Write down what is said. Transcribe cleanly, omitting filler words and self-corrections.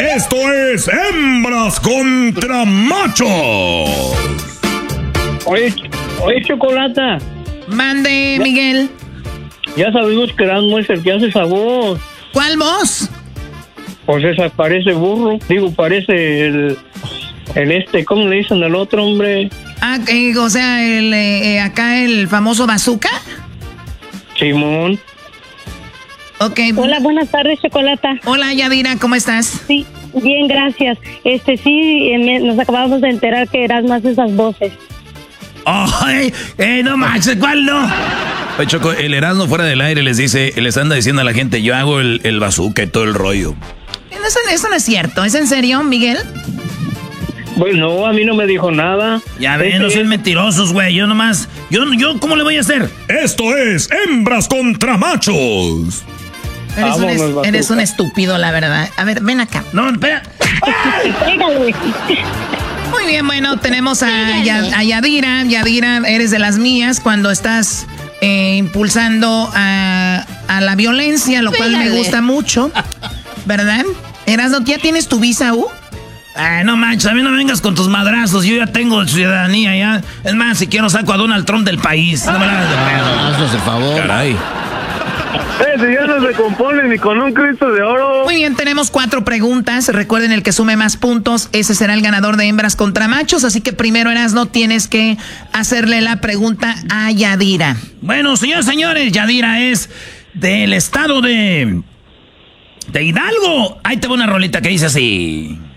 Esto es Hembras contra Machos. Oye, Chocolata. Mande, Miguel. Ya sabemos que Erasmo es el que hace esa voz. ¿Cuál voz? Pues esa parece burro. Digo, parece el ¿cómo le dicen al otro hombre? Ah, o sea, acá el famoso Bazooka. Simón. Ok. Hola, buenas tardes, Chocolata. Hola, Yadira, ¿cómo estás? Sí, bien, gracias. Nos acabamos de enterar que Erasmo hace esas voces. ¡Ay! No manches, ¿cuál no? Oye, Choco, el Erasmo fuera del aire les anda diciendo a la gente, yo hago el bazooka y todo el rollo. Eso no es cierto. ¿Es en serio, Miguel? Pues no, a mí no me dijo nada. Ya ven, no sean mentirosos, güey. Yo nomás... Yo, ¿cómo le voy a hacer? Esto es Hembras contra Machos. Eres un estúpido, la verdad. A ver, ven acá. No, espera. Muy bien, bueno, tenemos a Yadira. Yadira, eres de las mías cuando estás impulsando a la violencia, lo cual me gusta mucho, ¿verdad? Erasmo, ¿ya tienes tu visa U? Ay, no manches, a mí no me vengas con tus madrazos. Yo ya tengo ciudadanía, ya. Es más, si quiero saco a Donald Trump del país. No me la hagas de pedo. Haznos el favor. Caray. Ese ya no se compone ni con un Cristo de oro. Muy bien, tenemos 4 preguntas. Recuerden, el que sume más puntos, ese será el ganador de Hembras contra Machos. Así que primero, Erasmo, tienes que hacerle la pregunta a Yadira. Bueno, señores, Yadira es del estado de Hidalgo. Ahí te va una rolita que dice así.